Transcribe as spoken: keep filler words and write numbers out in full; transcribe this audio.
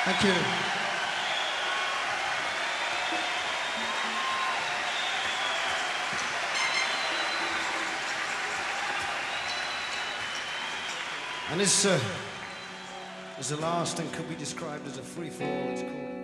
Thank you. And this uh, is the last and could be described as a free-for-all. It's called